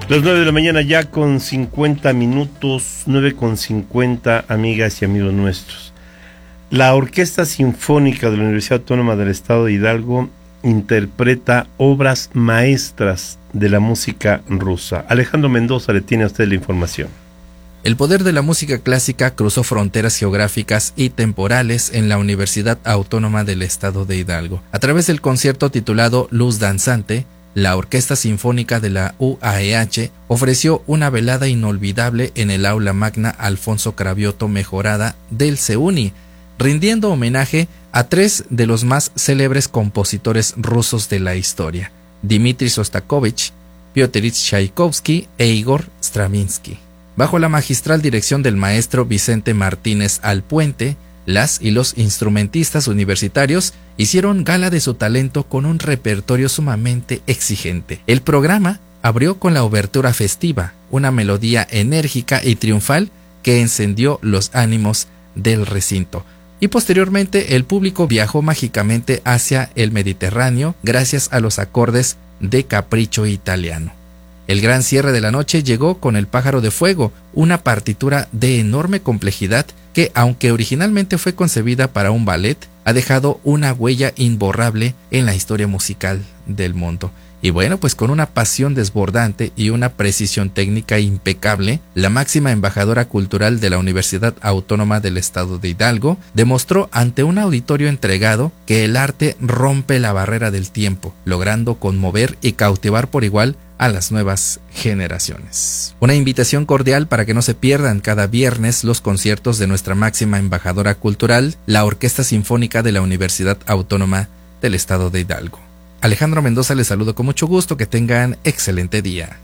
Las 9 de la mañana ya con 50 minutos, 9:50, amigas y amigos nuestros. La Orquesta Sinfónica de la Universidad Autónoma del Estado de Hidalgo interpreta obras maestras de la música rusa. Alejandro Mendoza le tiene a usted la información. El poder de la música clásica cruzó fronteras geográficas y temporales en la Universidad Autónoma del Estado de Hidalgo. A través del concierto titulado Luz Danzante, la Orquesta Sinfónica de la UAEH ofreció una velada inolvidable en el aula magna Alfonso Cravioto Mejorada del CEUNY, rindiendo homenaje a tres de los más célebres compositores rusos de la historia: Dmitri Shostakovich, Piotr Tchaikovsky e Igor Stravinsky. Bajo la magistral dirección del maestro Vicente Martínez Alpuente, las y los instrumentistas universitarios hicieron gala de su talento con un repertorio sumamente exigente. El programa abrió con la obertura festiva, una melodía enérgica y triunfal que encendió los ánimos del recinto. Y posteriormente el público viajó mágicamente hacia el Mediterráneo gracias a los acordes de Capricho Italiano. El gran cierre de la noche llegó con El Pájaro de Fuego, una partitura de enorme complejidad que, aunque originalmente fue concebida para un ballet, ha dejado una huella imborrable en la historia musical del mundo. Y bueno, pues con una pasión desbordante y una precisión técnica impecable, la máxima embajadora cultural de la Universidad Autónoma del Estado de Hidalgo demostró ante un auditorio entregado que el arte rompe la barrera del tiempo, logrando conmover y cautivar por igual a las nuevas generaciones. Una invitación cordial para que no se pierdan cada viernes los conciertos de nuestra máxima embajadora cultural, la Orquesta Sinfónica de la Universidad Autónoma del Estado de Hidalgo. Alejandro Mendoza les saludo con mucho gusto, que tengan excelente día.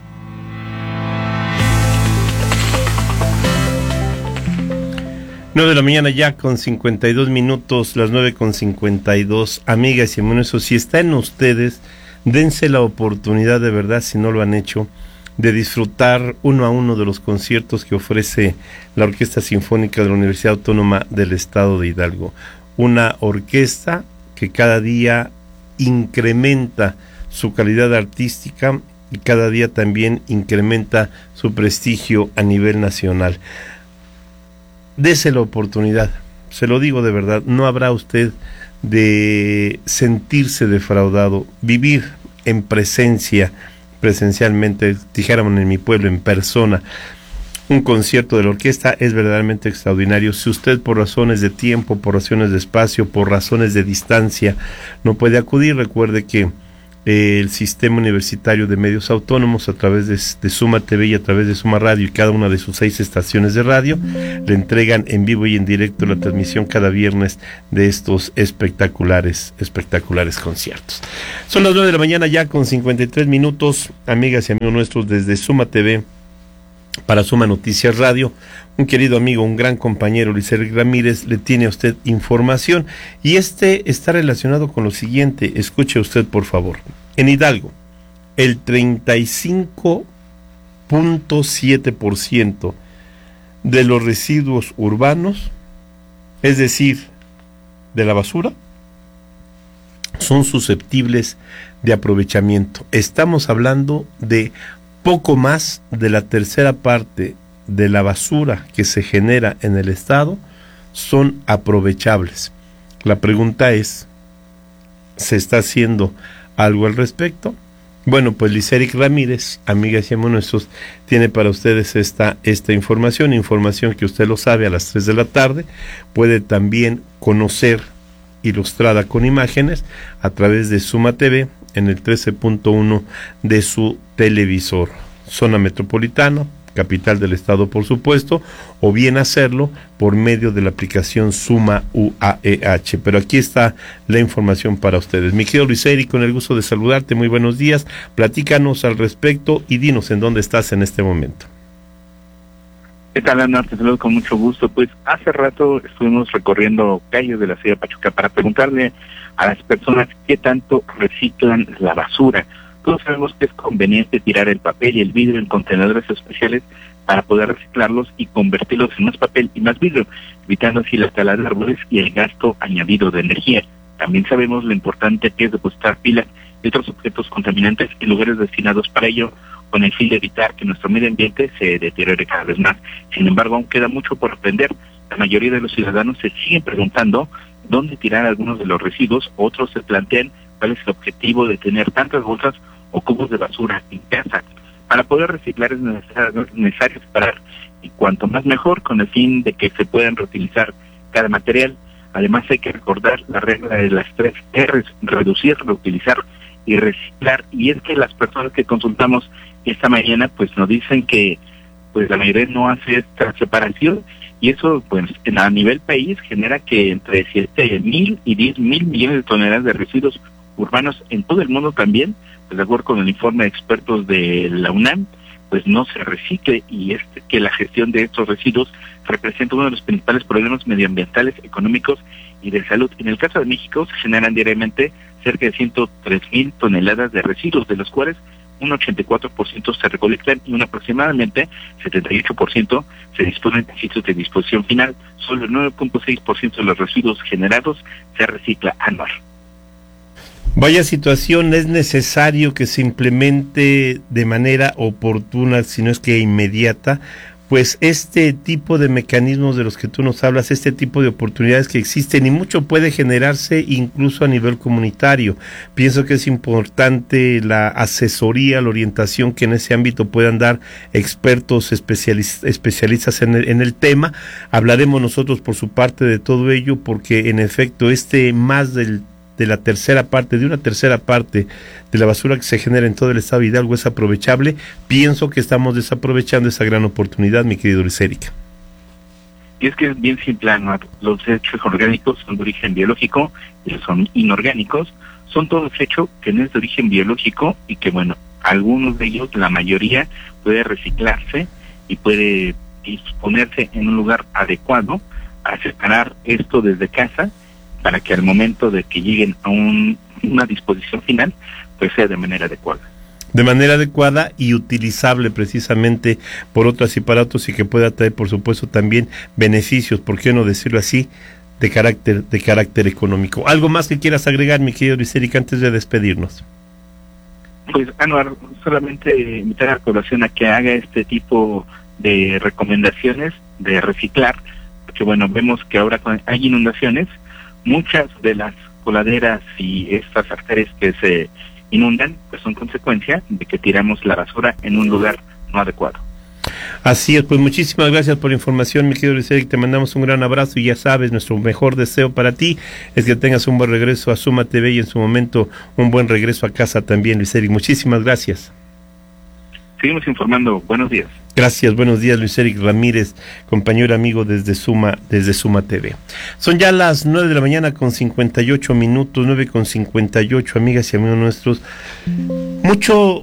Nueve de la mañana ya con 52 minutos, las 9:52, amigas y amigos, si está en ustedes, dense la oportunidad de verdad, si no lo han hecho, de disfrutar uno a uno de los conciertos que ofrece la Orquesta Sinfónica de la Universidad Autónoma del Estado de Hidalgo. Una orquesta que cada día incrementa su calidad artística y cada día también incrementa su prestigio a nivel nacional. Dese la oportunidad, se lo digo de verdad, no habrá usted de sentirse defraudado. Vivir en presencialmente, dijéramos en mi pueblo, en persona, un concierto de la orquesta es verdaderamente extraordinario. Si usted por razones de tiempo, por razones de espacio, por razones de distancia no puede acudir, recuerde que el Sistema Universitario de Medios Autónomos, a través de Suma TV y a través de Suma Radio y cada una de sus 6 estaciones de radio, le entregan en vivo y en directo la transmisión cada viernes de estos espectaculares conciertos. Son las 9 de la mañana ya con 53 minutos, amigas y amigos nuestros, desde Suma TV para Suma Noticias Radio. Un querido amigo, un gran compañero, Luis Eric Ramírez, le tiene a usted información y está relacionado con lo siguiente. Escuche usted, por favor. En Hidalgo, el 35.7% de los residuos urbanos, es decir, de la basura, son susceptibles de aprovechamiento. Estamos hablando de poco más de la tercera parte de la basura que se genera en el estado son aprovechables. La pregunta es, ¿se está haciendo algo al respecto? Bueno, pues Luis Eric Ramírez, amigas y amigos nuestros, tiene para ustedes esta información que usted lo sabe, a las 3 de la tarde, puede también conocer ilustrada con imágenes a través de Suma TV en el 13.1 de su televisor. Zona metropolitana, capital del estado, por supuesto, o bien hacerlo por medio de la aplicación Suma UAEH. Pero aquí está la información para ustedes. Mi querido Luis Eric, con el gusto de saludarte, muy buenos días. Platícanos al respecto y dinos en dónde estás en este momento. ¿Qué tal, Ana? Te saludo con mucho gusto. Pues hace rato estuvimos recorriendo calles de la ciudad de Pachuca para preguntarle a las personas qué tanto reciclan la basura. Todos sabemos que es conveniente tirar el papel y el vidrio en contenedores especiales para poder reciclarlos y convertirlos en más papel y más vidrio, evitando así la tala de árboles y el gasto añadido de energía. También sabemos lo importante que es depositar pilas y otros objetos contaminantes en lugares destinados para ello, con el fin de evitar que nuestro medio ambiente se deteriore cada vez más. Sin embargo, aún queda mucho por aprender. La mayoría de los ciudadanos se siguen preguntando dónde tirar algunos de los residuos, otros se plantean cuál es el objetivo de tener tantas bolsas o cubos de basura en casa. Para poder reciclar es necesario separar, y cuanto más mejor, con el fin de que se puedan reutilizar cada material. Además hay que recordar la regla de las 3 R's: reducir, reutilizar y reciclar. Y es que las personas que consultamos esta mañana pues nos dicen que pues la mayoría no hace esta separación, y eso pues a nivel país genera que entre 7.000 y 10.000 millones de toneladas de residuos urbanos en todo el mundo también, pues de acuerdo con el informe de expertos de la UNAM, pues no se recicle, y es que la gestión de estos residuos representa uno de los principales problemas medioambientales, económicos y de salud. En el caso de México se generan diariamente cerca de 103.000 toneladas de residuos, de los cuales un 84% se recolectan y un aproximadamente 78% se disponen de sitios de disposición final. Solo el 9.6% de los residuos generados se recicla anual. Vaya situación, es necesario que se implemente de manera oportuna, si no es que inmediata, pues este tipo de mecanismos de los que tú nos hablas, este tipo de oportunidades que existen, y mucho puede generarse incluso a nivel comunitario. Pienso que es importante la asesoría, la orientación que en ese ámbito puedan dar expertos especialistas en el tema. Hablaremos nosotros por su parte de todo ello, porque en efecto más de una tercera parte de la basura que se genera en todo el estado de Hidalgo es aprovechable. Pienso que estamos desaprovechando esa gran oportunidad, mi querido Luis Eric. Y es que es bien simple, Anuar. Los desechos orgánicos son de origen biológico y los son inorgánicos son todos desechos que no es de origen biológico, y que bueno, algunos de ellos, la mayoría, puede reciclarse y puede disponerse en un lugar adecuado a separar esto desde casa, para que al momento de que lleguen a una disposición final, pues sea de manera adecuada. De manera adecuada y utilizable precisamente por otros aparatos, y que pueda traer, por supuesto, también beneficios, por qué no decirlo así, de carácter económico. ¿Algo más que quieras agregar, mi querido Luis Eric, antes de despedirnos? Pues, Anuar, solamente invitar a la población a que haga este tipo de recomendaciones de reciclar, porque bueno, vemos que ahora hay inundaciones. Muchas de las coladeras y estas arterias que se inundan, pues son consecuencia de que tiramos la basura en un lugar no adecuado. Así es, pues muchísimas gracias por la información, mi querido Luis Eric, te mandamos un gran abrazo, y ya sabes, nuestro mejor deseo para ti es que tengas un buen regreso a Suma TV, y en su momento un buen regreso a casa también, Luis Eric. Muchísimas gracias. Seguimos informando. Buenos días. Gracias, buenos días, Luis Eric Ramírez, compañero amigo desde Suma TV. Son ya las 9 de la mañana con 58 minutos, 9:58, amigas y amigos nuestros. Mucho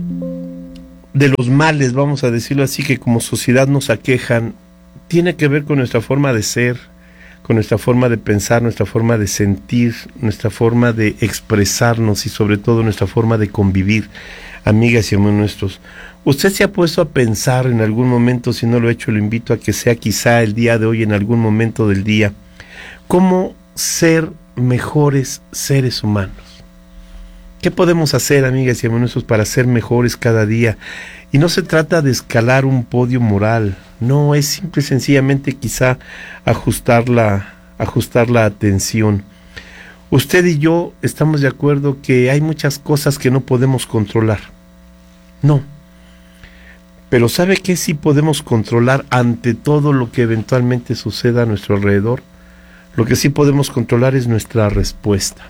de los males, vamos a decirlo así, que como sociedad nos aquejan, tiene que ver con nuestra forma de ser, con nuestra forma de pensar, nuestra forma de sentir, nuestra forma de expresarnos, y sobre todo nuestra forma de convivir, amigas y amigos nuestros. ¿Usted se ha puesto a pensar en algún momento? Si no lo ha hecho, lo invito a que sea quizá el día de hoy, en algún momento del día, cómo ser mejores seres humanos. ¿Qué podemos hacer, amigas y amigos nuestros, para ser mejores cada día? Y no se trata de escalar un podio moral, no, es simple y sencillamente quizá ajustar la atención. Usted y yo estamos de acuerdo que hay muchas cosas que no podemos controlar. No. Pero ¿sabe qué sí podemos controlar ante todo lo que eventualmente suceda a nuestro alrededor? Lo que sí podemos controlar es nuestra respuesta.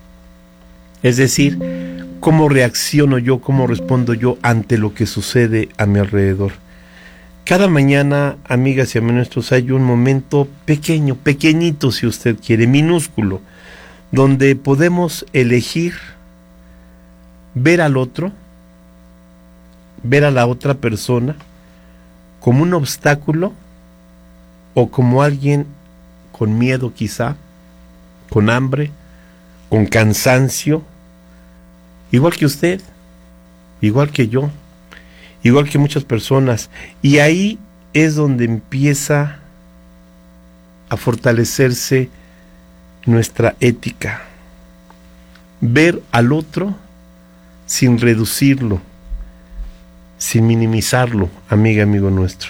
Es decir, cómo reacciono yo, cómo respondo yo ante lo que sucede a mi alrededor. Cada mañana, amigas y amigos nuestros, hay un momento pequeño, pequeñito si usted quiere, minúsculo, donde podemos elegir ver al otro, ver a la otra persona como un obstáculo, o como alguien con miedo quizá, con hambre, con cansancio, igual que usted, igual que yo, igual que muchas personas. Y ahí es donde empieza a fortalecerse nuestra ética. Ver al otro sin reducirlo, sin minimizarlo, amiga, amigo nuestro.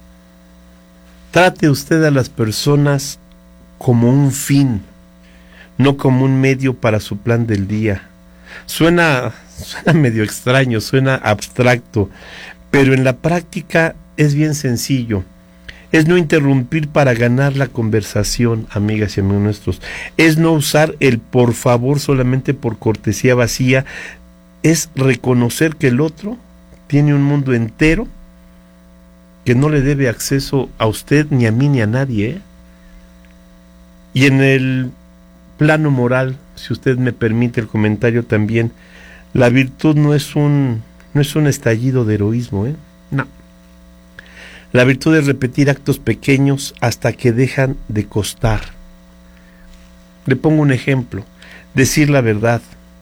Trate usted a las personas como un fin, no como un medio para su plan del día. Suena medio extraño, suena abstracto, pero en la práctica es bien sencillo. Es no interrumpir para ganar la conversación, amigas y amigos nuestros. Es no usar el por favor solamente por cortesía vacía. Es reconocer que el otro tiene un mundo entero que no le debe acceso a usted, ni a mí, ni a nadie, ¿eh? Y en el plano moral, si usted me permite el comentario también, la virtud no es un estallido de heroísmo, ¿eh? No. La virtud es repetir actos pequeños hasta que dejan de costar. Le pongo un ejemplo. Decir la verdad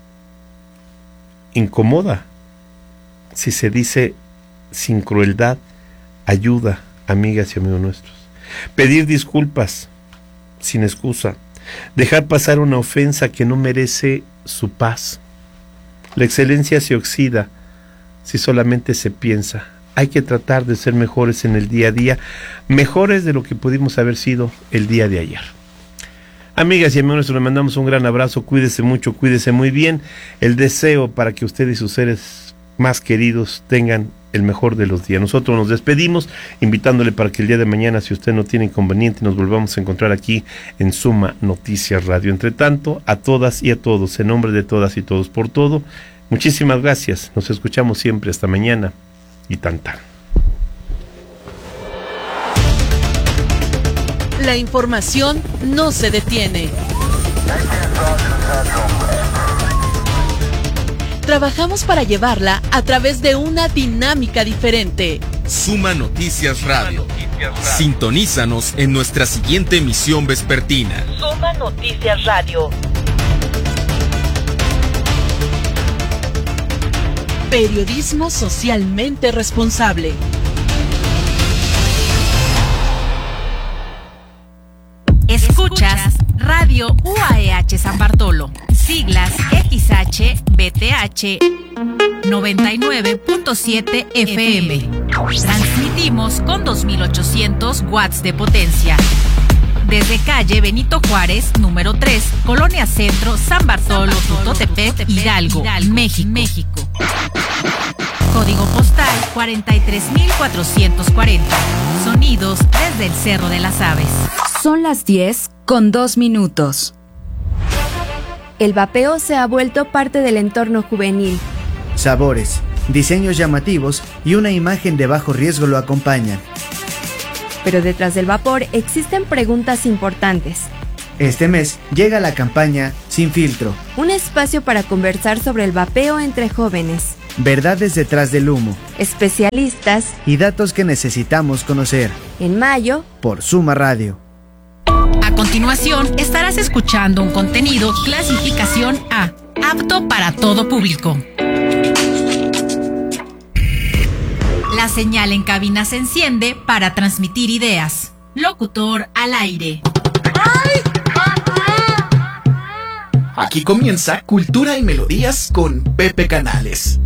incomoda. Si se dice sin crueldad, ayuda, amigas y amigos nuestros. Pedir disculpas sin excusa. Dejar pasar una ofensa que no merece su paz. La excelencia se oxida si solamente se piensa. Hay que tratar de ser mejores en el día a día, mejores de lo que pudimos haber sido el día de ayer. Amigas y amigos nuestros, le mandamos un gran abrazo. Cuídese mucho, cuídese muy bien. El deseo para que usted y sus seres más queridos tengan el mejor de los días. Nosotros nos despedimos invitándole para que el día de mañana, si usted no tiene inconveniente, nos volvamos a encontrar aquí en Suma Noticias Radio. Entre tanto, a todas y a todos, en nombre de todas y todos por todo, muchísimas gracias. Nos escuchamos siempre. Hasta mañana y tan. La información no se detiene. Trabajamos para llevarla a través de una dinámica diferente. Suma Noticias Radio. Sintonízanos en nuestra siguiente emisión vespertina. Suma Noticias Radio. Periodismo socialmente responsable. Escuchas Radio UAEH San Bartolo, siglas XHBTH 99.7 FM. Transmitimos con 2800 watts de potencia. Desde calle Benito Juárez, número 3, Colonia Centro, San Bartolo, Tutotepec, Hidalgo, México. Código postal 43440. Sonidos desde el Cerro de las Aves. Son las 10:02. El vapeo se ha vuelto parte del entorno juvenil. Sabores, diseños llamativos y una imagen de bajo riesgo lo acompañan. Pero detrás del vapor existen preguntas importantes. Este mes llega la campaña Sin Filtro. Un espacio para conversar sobre el vapeo entre jóvenes. Verdades detrás del humo. Especialistas. Y datos que necesitamos conocer. En mayo. Por Suma Radio. A continuación, estarás escuchando un contenido clasificación A, apto para todo público. La señal en cabina se enciende para transmitir ideas. Locutor al aire. Aquí comienza Cultura y Melodías con Pepe Canales.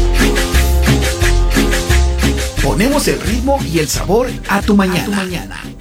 Ponemos el ritmo y el sabor a tu mañana.